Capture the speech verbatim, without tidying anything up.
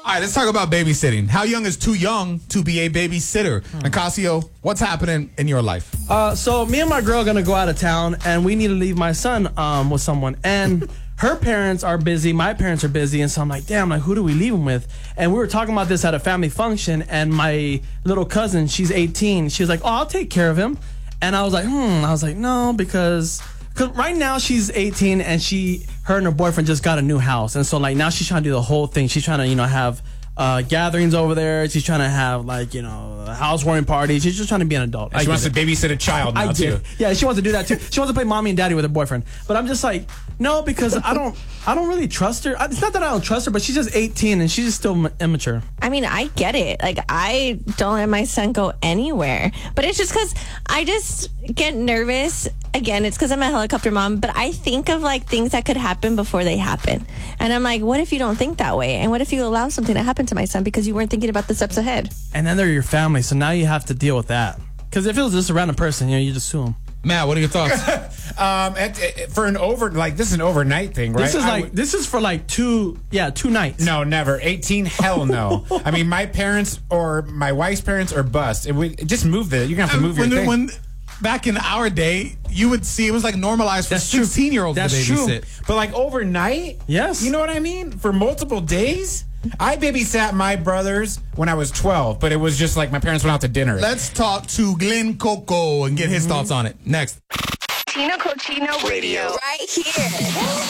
All right, let's talk about babysitting. How young is too young to be a babysitter? Hmm. Nicasio, what's happening in your life? Uh, so me and my girl are going to go out of town, and we need to leave my son um, with someone. And her parents are busy, my parents are busy, and so I'm like, damn, like, who do we leave him with? And we were talking about this at a family function, and my little cousin, she's eighteen, she was like, oh, I'll take care of him. And I was like, hmm, I was like, no, because... Cause right now she's eighteen and she, her and her boyfriend just got a new house, and so like now she's trying to do the whole thing. She's trying to, you know, have uh, gatherings over there. She's trying to have like, you know, a housewarming party. She's just trying to be an adult. She wants it. to babysit a child now I too. Did. Yeah, she wants to do that too. She wants to play mommy and daddy with her boyfriend. But I'm just like, no, because I don't, I don't really trust her. It's not that I don't trust her, but she's just eighteen and she's still immature. I mean, I get it. Like, I don't let my son go anywhere. But it's just because I just get nervous. Again, it's because I'm a helicopter mom, but I think of, like, things that could happen before they happen. And I'm like, what if you don't think that way? And what if you allow something to happen to my son because you weren't thinking about the steps ahead? And then they're your family, so now you have to deal with that. Because if it was just a random person, you know, you just sue them. Matt, what are your thoughts? um, at, at, for an over, like, this is an overnight thing, right? This is I like, would, this is for like two, yeah, two nights. No, never. eighteen, hell no. I mean, my parents or my wife's parents are bust. It would, just move the, you're going to have to move when, your thing. When, back in our day, you would see it was like normalized for sixteen-year-olds to babysit. True. But like overnight? Yes. You know what I mean? For multiple days? I babysat my brothers when I was twelve, but it was just like my parents went out to dinner. Let's talk to Glenn Coco and get his mm-hmm. thoughts on it. Next. Tino Cochino Radio. Right here.